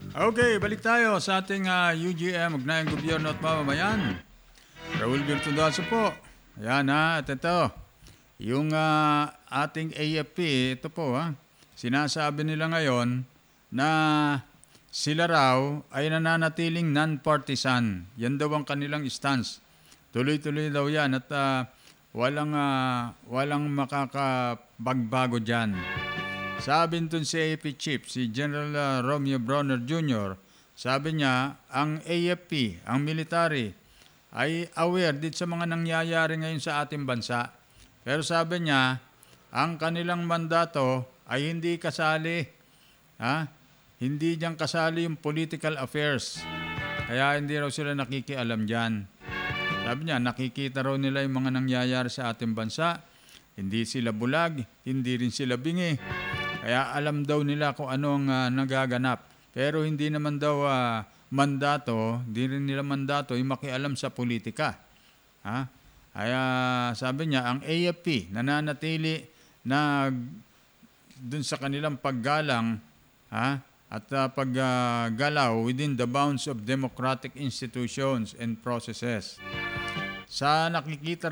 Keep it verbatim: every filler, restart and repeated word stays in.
Okay, balik tayo sa ating ah, U G M, Ugnayang Gobyerno at Mamamayan. Raul Virtudoso po. Ayan ha, at ito. Yung ah, ating A F P, ito po ha, sinasabi nila ngayon na sila raw ay nananatiling non-partisan. Yan daw ang kanilang stance. Tuloy-tuloy daw yan at ah, walang, ah, walang makakabagbago dyan. Sabi nitong si A F P Chief, si General uh, Romeo Bronner Junior, sabi niya, ang A F P, ang military, ay aware dito sa mga nangyayari ngayon sa ating bansa. Pero sabi niya, ang kanilang mandato ay hindi kasali. Ha? Hindi diyan kasali yung political affairs. Kaya hindi raw sila nakikialam dyan. Sabi niya, nakikita raw nila yung mga nangyayari sa ating bansa. Hindi sila bulag, hindi rin sila bingi. Kaya alam daw nila kung ano ang uh, nagaganap. Pero hindi naman daw uh, mandato, hindi rin nila mandato yung makialam sa politika. Ha? Kaya sabi niya, ang A F P nananatili na dun sa kanilang paggalang ha? At uh, paggalaw uh, within the bounds of democratic institutions and processes. Sa nakikita